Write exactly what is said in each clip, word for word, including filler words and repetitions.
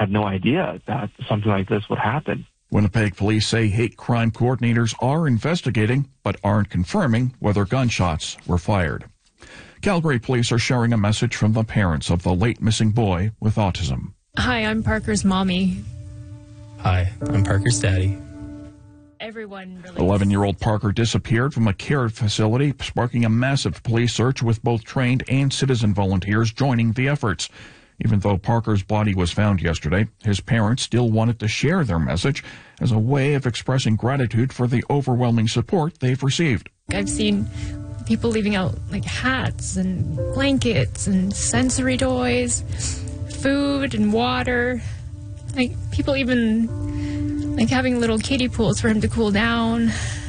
had no idea that something like this would happen. Winnipeg police say hate crime coordinators are investigating, but aren't confirming whether gunshots were fired. Calgary police are sharing a message from the parents of the late missing boy with autism. Hi, I'm Parker's mommy. Hi, I'm Parker's daddy. Everyone really... eleven-year-old Parker disappeared from a care facility, sparking a massive police search with both trained and citizen volunteers joining the efforts. Even though Parker's body was found yesterday, his parents still wanted to share their message as a way of expressing gratitude for the overwhelming support they've received. I've seen people leaving out like hats and blankets and sensory toys, food and water. Like people even like having little kiddie pools for him to cool down.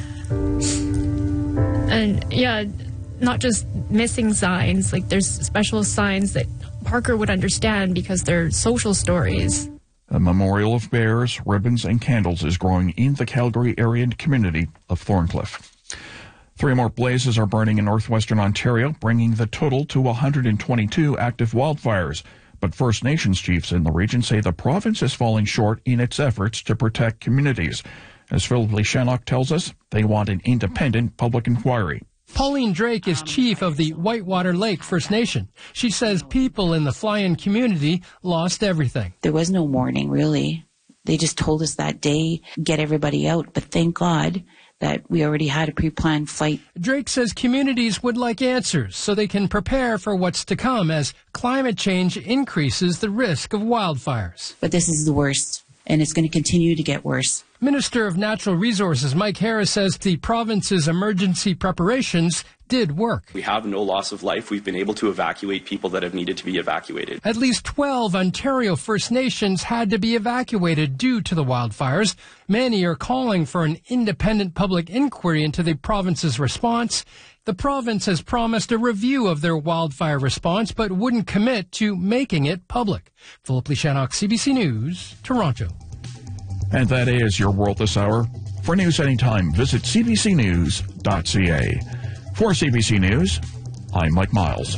And yeah, not just missing signs, like there's special signs that Parker would understand because they're social stories. A memorial of bears, ribbons, and candles is growing in the Calgary area and community of Thorncliffe. Three more blazes are burning in northwestern Ontario, bringing the total to one hundred twenty-two active wildfires. But First Nations chiefs in the region say the province is falling short in its efforts to protect communities. As Philip Lishanok tells us, they want an independent public inquiry. Pauline Drake is chief of the Whitewater Lake First Nation. She says people in the fly-in community lost everything. There was no warning, really. They just told us that day, get everybody out. But thank God that we already had a pre-planned flight. Drake says communities would like answers so they can prepare for what's to come as climate change increases the risk of wildfires. But this is the worst, and it's going to continue to get worse. Minister of Natural Resources Mike Harris says the province's emergency preparations did work. We have no loss of life. We've been able to evacuate people that have needed to be evacuated. At least twelve Ontario First Nations had to be evacuated due to the wildfires. Many are calling for an independent public inquiry into the province's response. The province has promised a review of their wildfire response, but wouldn't commit to making it public. Philip Lishanok, C B C News, Toronto. And that is your world this hour. For news anytime, visit c b c news dot c a. For C B C News, I'm Mike Miles.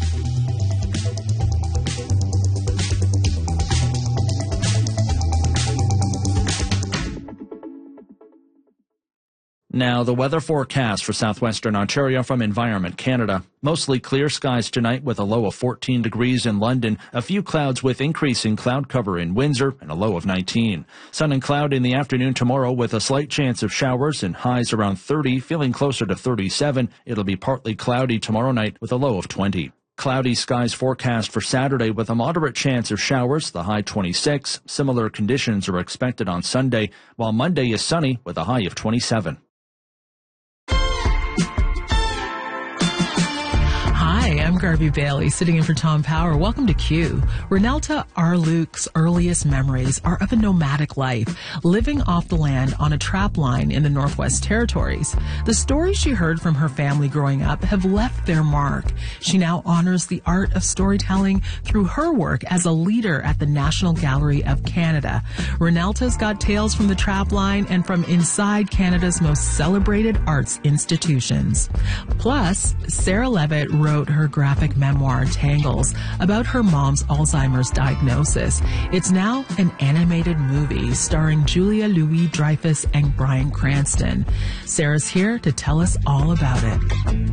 Now, the weather forecast for southwestern Ontario from Environment Canada. Mostly clear skies tonight with a low of fourteen degrees in London, a few clouds with increasing cloud cover in Windsor, and a low of nineteen. Sun and cloud in the afternoon tomorrow with a slight chance of showers and highs around thirty, feeling closer to thirty-seven. It'll be partly cloudy tomorrow night with a low of twenty. Cloudy skies forecast for Saturday with a moderate chance of showers, the high twenty-six. Similar conditions are expected on Sunday, while Monday is sunny with a high of twenty-seven. Hi, I'm Garvey Bailey, sitting in for Tom Power. Welcome to Q. Renelta Arluke's earliest memories are of a nomadic life, living off the land on a trap line in the Northwest Territories. The stories she heard from her family growing up have left their mark. She now honors the art of storytelling through her work as a leader at the National Gallery of Canada. Renelta's got tales from the trap line and from inside Canada's most celebrated arts institutions. Plus, Sarah Levitt wrote her graphic memoir, Tangles, about her mom's Alzheimer's diagnosis. It's now an animated movie starring Julia Louis-Dreyfus and Bryan Cranston. Sarah's here to tell us all about it.